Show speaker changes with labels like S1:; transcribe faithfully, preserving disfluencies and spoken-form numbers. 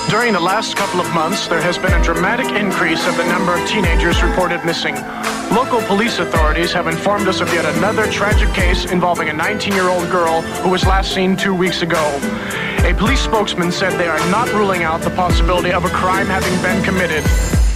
S1: During the last couple of months, there has been a dramatic increase of the number of teenagers reported missing. Local police authorities have informed us of yet another tragic case involving a nineteen-year-old girl who was last seen two weeks ago. A police spokesman said they are not ruling out the possibility of a crime having been committed.